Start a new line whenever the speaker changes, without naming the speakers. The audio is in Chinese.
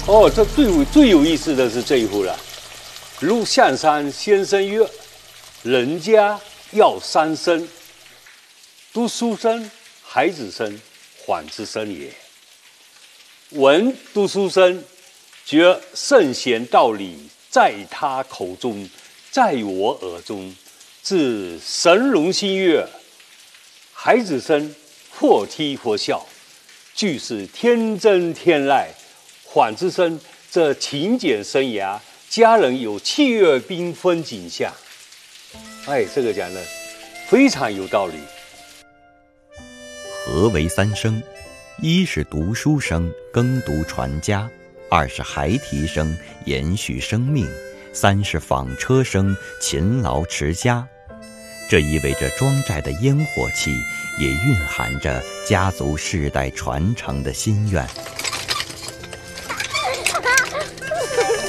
哦，这最有意思的是这一户了。陆象山先生曰：“人家要三生，读书生、孩子生、缓之生也。闻读书生，觉圣贤道理在他口中，在我耳中，自神龙心悦。孩子生或踢或笑，俱是天真天籁。缓之生则勤俭生涯，家人有气月缤纷景象。”哎，这个讲的非常有道理。
何为三生？一是读书生，耕读传家；二是孩提生，延续生命；三是纺车生，勤劳持家。这意味着庄寨的烟火气，也蕴含着家族世代传承的心愿。